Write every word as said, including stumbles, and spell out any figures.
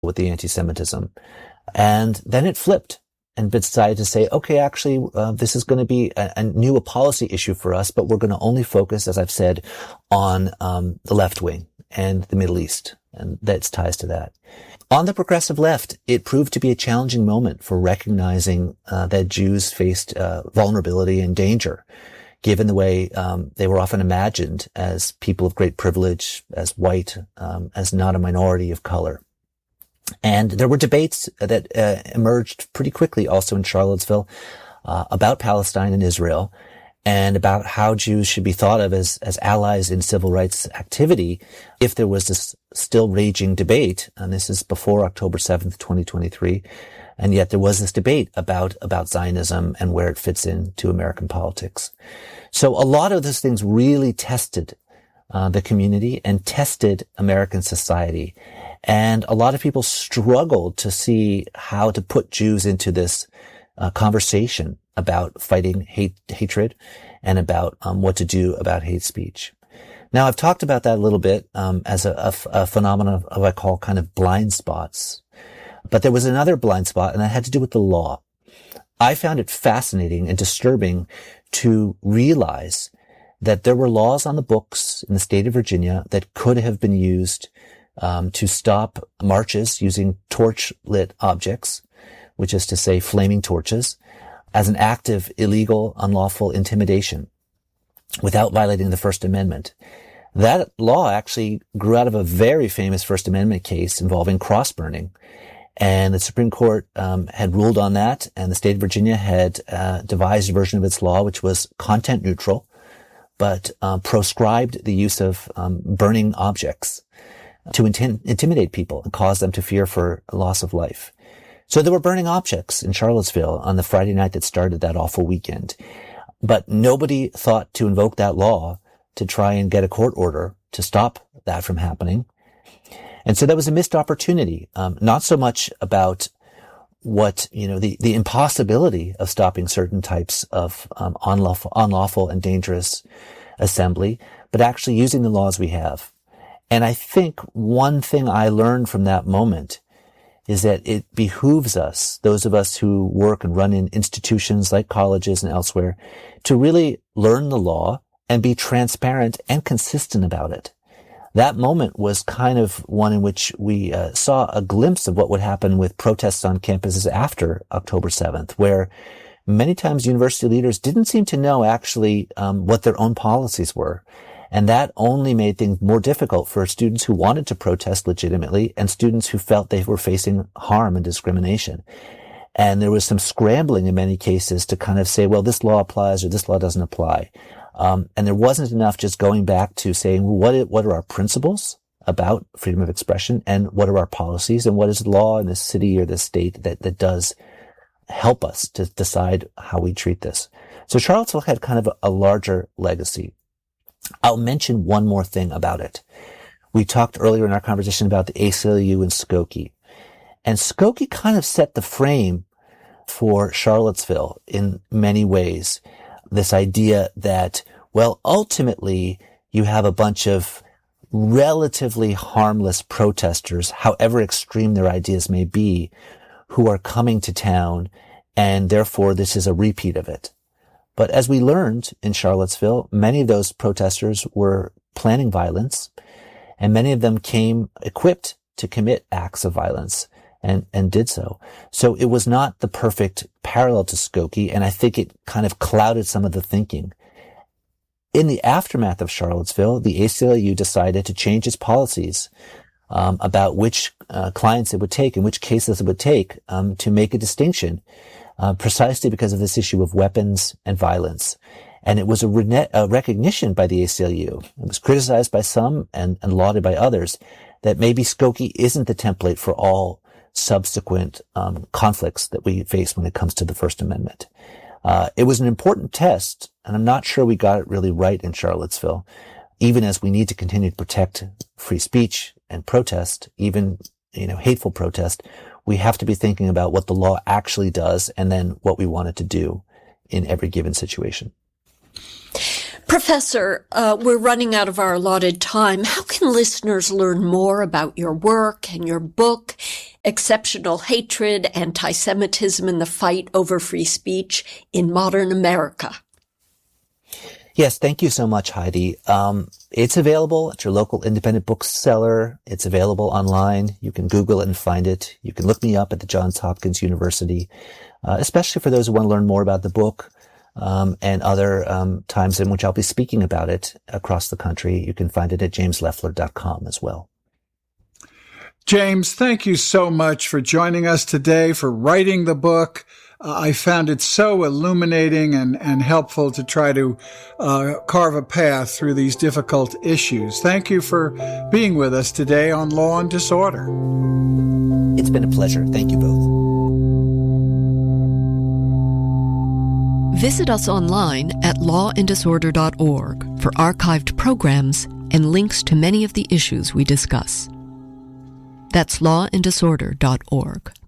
with the anti-Semitism. And then it flipped and decided to say, okay, actually, uh, this is going to be a, a new a policy issue for us, but we're going to only focus, as I've said, on um, the left wing and the Middle East, and that's ties to that. On the progressive left, it proved to be a challenging moment for recognizing uh, that Jews faced uh, vulnerability and danger, given the way um, they were often imagined as people of great privilege, as white, um, as not a minority of color. And there were debates that uh, emerged pretty quickly also in Charlottesville uh, about Palestine and Israel, and about how Jews should be thought of as, as allies in civil rights activity if there was this still raging debate. And this is before October seventh, twenty twenty-three. And yet there was this debate about, about Zionism and where it fits into American politics. So a lot of those things really tested uh, the community and tested American society. And a lot of people struggled to see how to put Jews into this uh, conversation about fighting hate, hatred and about um, what to do about hate speech. Now, I've talked about that a little bit um, as a, a, a phenomenon of what I call kind of blind spots. But there was another blind spot, and that had to do with the law. I found it fascinating and disturbing to realize that there were laws on the books in the state of Virginia that could have been used um, to stop marches using torch-lit objects, which is to say flaming torches, as an act of illegal, unlawful intimidation without violating the First Amendment. That law actually grew out of a very famous First Amendment case involving cross-burning. And the Supreme Court um, had ruled on that, and the state of Virginia had uh, devised a version of its law which was content neutral, but uh, proscribed the use of um, burning objects to intim- intimidate people and cause them to fear for loss of life. So there were burning objects in Charlottesville on the Friday night that started that awful weekend. But nobody thought to invoke that law to try and get a court order to stop that from happening. And so that was a missed opportunity, um, not so much about what, you know, the, the impossibility of stopping certain types of um, unlawful, unlawful and dangerous assembly, but actually using the laws we have. And I think one thing I learned from that moment is that it behooves us, those of us who work and run in institutions like colleges and elsewhere, to really learn the law and be transparent and consistent about it. That moment was kind of one in which we uh, saw a glimpse of what would happen with protests on campuses after October seventh, where many times university leaders didn't seem to know actually um, what their own policies were. And that only made things more difficult for students who wanted to protest legitimately and students who felt they were facing harm and discrimination. And there was some scrambling in many cases to kind of say, well, this law applies or this law doesn't apply. Um, and there wasn't enough just going back to saying, well, what, what are our principles about freedom of expression and what are our policies and what is the law in this city or this state that, that does help us to decide how we treat this. So Charlottesville had kind of a, a larger legacy. I'll mention one more thing about it. We talked earlier in our conversation about the A C L U and Skokie. And Skokie kind of set the frame for Charlottesville in many ways. This idea that, well, ultimately you have a bunch of relatively harmless protesters, however extreme their ideas may be, who are coming to town, and therefore this is a repeat of it. But as we learned in Charlottesville, many of those protesters were planning violence, and many of them came equipped to commit acts of violence and, and did so. So it was not the perfect parallel to Skokie, and I think it kind of clouded some of the thinking. In the aftermath of Charlottesville, the A C L U decided to change its policies um, about which uh, clients it would take and which cases it would take um, to make a distinction. Uh, precisely because of this issue of weapons and violence. And it was a, re- a recognition by the A C L U. It was criticized by some and, and lauded by others that maybe Skokie isn't the template for all subsequent um, conflicts that we face when it comes to the First Amendment. Uh, it was an important test, and I'm not sure we got it really right in Charlottesville, even as we need to continue to protect free speech and protest, even, you know, hateful protest. We have to be thinking about what the law actually does and then what we want it to do in every given situation. Professor, uh, we're running out of our allotted time. How can listeners learn more about your work and your book Exceptional hatred, anti-Semitism, and the fight over free speech in modern America. Yes, thank you so much, Heidi. Um, it's available at your local independent bookseller. It's available online. You can Google it and find it. You can look me up at the Johns Hopkins University, uh, especially for those who want to learn more about the book um, and other um, times in which I'll be speaking about it across the country. You can find it at james leffler dot com as well. James, thank you so much for joining us today, for writing the book. Uh, I found it so illuminating and, and helpful to try to uh, carve a path through these difficult issues. Thank you for being with us today on Law and Disorder. It's been a pleasure. Thank you both. Visit us online at law and disorder dot org for archived programs and links to many of the issues we discuss. That's law and disorder dot org.